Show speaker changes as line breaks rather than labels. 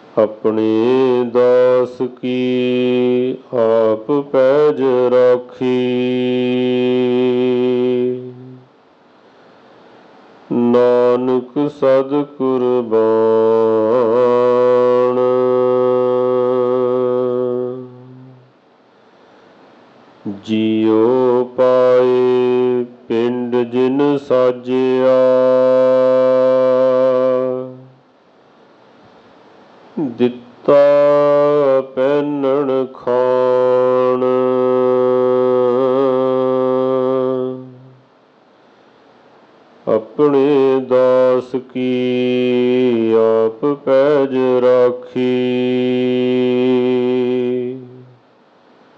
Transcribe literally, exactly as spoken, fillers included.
अपने दास की आप पैज राखी। नानक सद कुरबान जियो पाए पिंड जिन साजिया। दिता पैनण खान अपने दास की